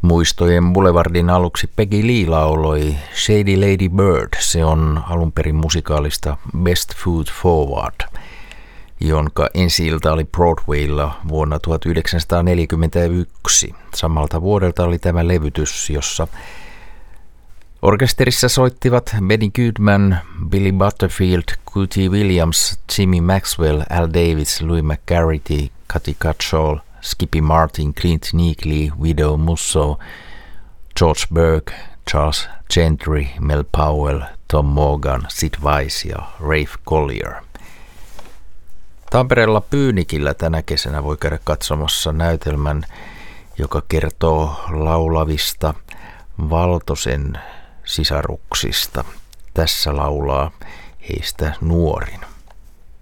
Muistojen Boulevardin aluksi Peggy Lee lauloi Shady Lady Bird. Se on alunperin musikaalista Best Foot Forward, jonka ensi-ilta oli Broadwaylla vuonna 1941. Samalta vuodelta oli tämä levytys, jossa orkesterissa soittivat Benny Goodman, Billy Butterfield, Cootie Williams, Jimmy Maxwell, Al Davis, Louis McGarrity, Cutty Cutshall, Skippy Martin, Clint Neakley, Widow Musso, George Burke, Charles Gentry, Mel Powell, Tom Morgan, Sid Vaice ja Rafe Collier. Tampereella Pyynikillä tänä kesänä voi käydä katsomassa näytelmän, joka kertoo laulavista Valtosen sisaruksista. Tässä laulaa heistä nuorin.